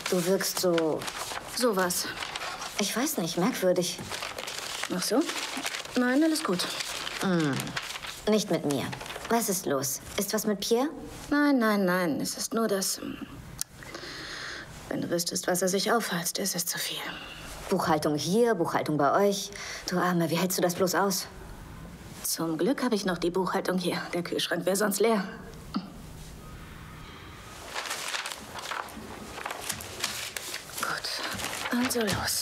Du wirkst so... Sowas. Ich weiß nicht, merkwürdig. Ach so? Nein, alles gut. Nicht mit mir. Was ist los? Ist was mit Pierre? Nein, nein, nein. Es ist nur das... Wenn du wüsstest, was er sich aufhalst, ist es zu viel. Buchhaltung hier, Buchhaltung bei euch. Du Arme, wie hältst du das bloß aus? Zum Glück habe ich noch die Buchhaltung hier. Der Kühlschrank wäre sonst leer. Gut, also los.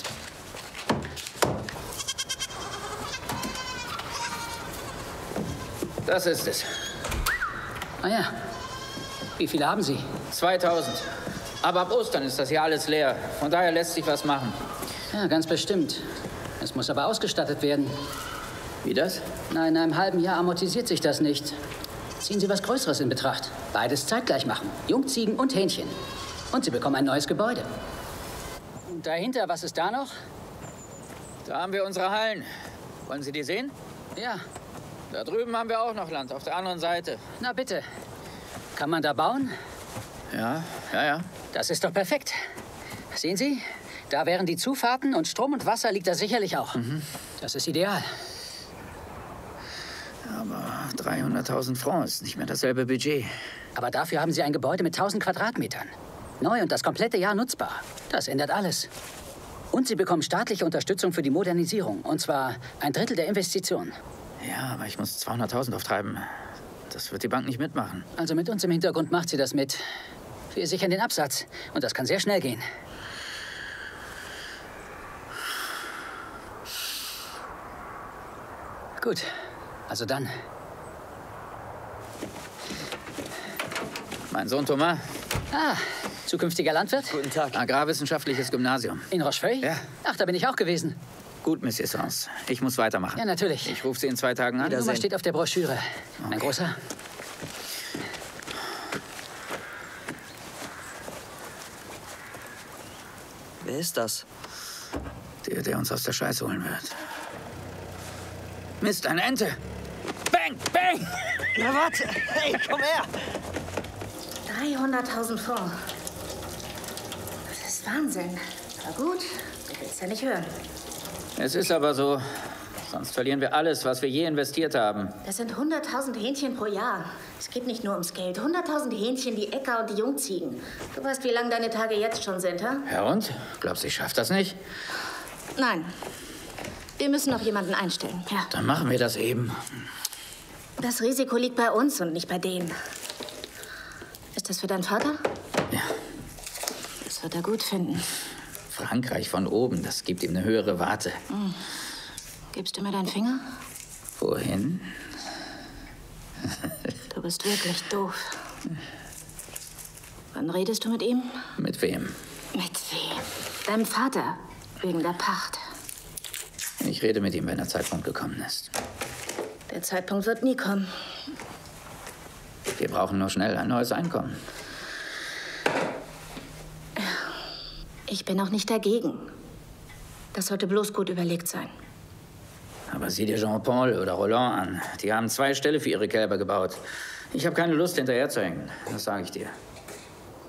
Das ist es. Ah ja. Wie viele haben Sie? 2000. Aber ab Ostern ist das hier alles leer. Von daher lässt sich was machen. Ja, ganz bestimmt. Es muss aber ausgestattet werden. Wie das? Na, in einem halben Jahr amortisiert sich das nicht. Ziehen Sie was Größeres in Betracht. Beides zeitgleich machen. Jungziegen und Hähnchen. Und Sie bekommen ein neues Gebäude. Und dahinter, was ist da noch? Da haben wir unsere Hallen. Wollen Sie die sehen? Ja. Da drüben haben wir auch noch Land, auf der anderen Seite. Na bitte. Kann man da bauen? Ja, ja, ja. Das ist doch perfekt. Sehen Sie? Da wären die Zufahrten und Strom und Wasser liegt da sicherlich auch. Das ist ideal. Aber 300.000 Francs ist nicht mehr dasselbe Budget. Aber dafür haben Sie ein Gebäude mit 1000 Quadratmetern. Neu und das komplette Jahr nutzbar. Das ändert alles. Und Sie bekommen staatliche Unterstützung für die Modernisierung. Und zwar ein Drittel der Investition. Ja, aber ich muss 200.000 auftreiben. Das wird die Bank nicht mitmachen. Also mit uns im Hintergrund macht sie das mit. Wir sichern den Absatz. Und das kann sehr schnell gehen. Gut. Also dann. Mein Sohn Thomas. Ah, zukünftiger Landwirt? Guten Tag. Agrarwissenschaftliches Gymnasium. In Rochefeuille? Ja. Ach, da bin ich auch gewesen. Gut, Monsieur Sens. Ich muss weitermachen. Ja, natürlich. Ich rufe Sie in 2 Tagen an. Die Nummer steht auf der Broschüre. Mein Okay. Großer. Wer ist das? Der uns aus der Scheiße holen wird. Mist, eine Ente! Bang, bang! Na warte! Hey, komm her! 300.000 Francs. Das ist Wahnsinn. Na gut, du willst ja nicht hören. Es ist aber so. Sonst verlieren wir alles, was wir je investiert haben. Das sind 100.000 Hähnchen pro Jahr. Es geht nicht nur ums Geld. 100.000 Hähnchen, die Äcker und die Jungziegen. Du weißt, wie lang deine Tage jetzt schon sind, ha? Ja und? Glaubst du, ich schaff das nicht? Nein. Wir müssen noch jemanden einstellen. Ja. Dann machen wir das eben. Das Risiko liegt bei uns und nicht bei denen. Ist das für deinen Vater? Ja. Das wird er gut finden. Frankreich von oben, das gibt ihm eine höhere Warte. Gibst du mir deinen Finger? Wohin? Du bist wirklich doof. Wann redest du mit ihm? Mit wem? Mit wem? Deinem Vater. Wegen der Pacht. Ich rede mit ihm, wenn der Zeitpunkt gekommen ist. Der Zeitpunkt wird nie kommen. Wir brauchen nur schnell ein neues Einkommen. Ich bin auch nicht dagegen. Das sollte bloß gut überlegt sein. Aber sieh dir Jean-Paul oder Roland an. Die haben 2 Ställe für ihre Kälber gebaut. Ich habe keine Lust, hinterher zu hängen. Das sage ich dir.